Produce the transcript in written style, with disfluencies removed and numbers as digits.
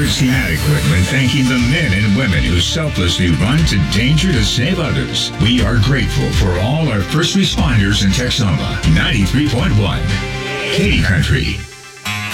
words inadequate when thanking the men and women who selflessly run to danger to save others. We are grateful for all our first responders in Texoma. 93.1 Katy Country.